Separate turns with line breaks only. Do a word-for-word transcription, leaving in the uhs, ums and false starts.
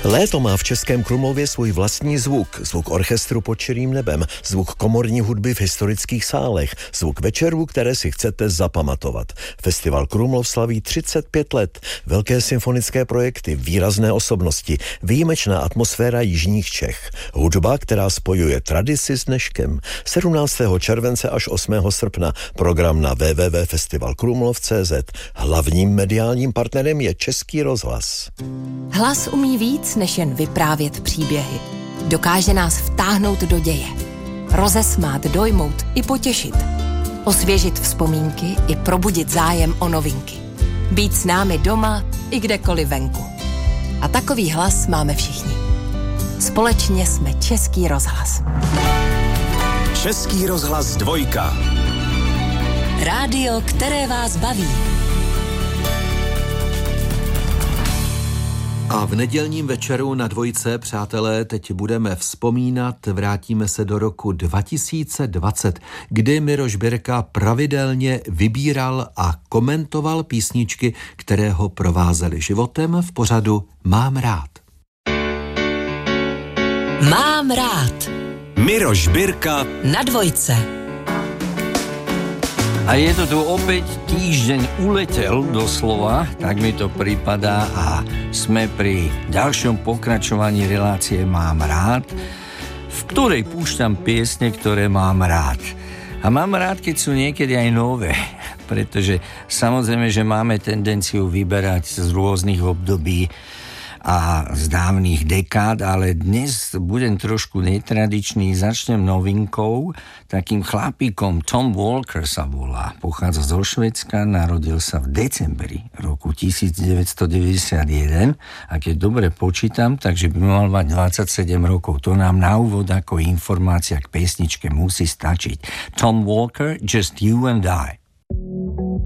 Léto má v Českém Krumlově svůj vlastní zvuk. Zvuk orchestru pod širým nebem, zvuk komorní hudby v historických sálech, zvuk večerů, které si chcete zapamatovat. Festival Krumlov slaví třicet pět let. Velké symfonické projekty, výrazné osobnosti, výjimečná atmosféra jižních Čech. Hudba, která spojuje tradici s dneškem. sedmnáctého července až osmého srpna. Program na w w w tečka festival krumlov tečka c z. Hlavním mediálním partnerem je Český rozhlas.
Hlas umí víc, než jen vyprávět příběhy. Dokáže nás vtáhnout do děje. Rozesmát, dojmout i potěšit. Osvěžit vzpomínky i probudit zájem o novinky. Být s námi doma i kdekoliv venku. A takový hlas máme všichni. Společně jsme Český rozhlas.
Český rozhlas dvojka.
Rádio, které vás baví.
A v nedělním večeru na dvojce, přátelé, teď budeme vzpomínat, vrátíme se do roku dva tisíce dvacet, kdy Miroš Birka pravidelně vybíral a komentoval písničky, které ho provázely životem v pořadu Mám rád.
Mám rád.
Miroš Birka
Na dvojce.
A je to tu opäť, týždeň uletel doslova, tak mi to pripadá a sme pri ďalšom pokračovaní relácie Mám rád, v ktorej púšťam piesne, ktoré mám rád. A mám rád, keď sú niekedy aj nové, pretože samozrejme, že máme tendenciu vyberať z rôznych období a z dávnych dekád, ale dnes budem trošku netradičný, začnem novinkou, takým chlapíkom Tom Walker sa volá, pochádza zo Švédska, narodil sa v decembri roku devätnásťstodeväťdesiatjeden a keď dobre počítam, takže by mal mať dvadsaťsedem rokov. To nám na úvod ako informácia k pesničke musí stačiť. Tom Walker, Just You and I.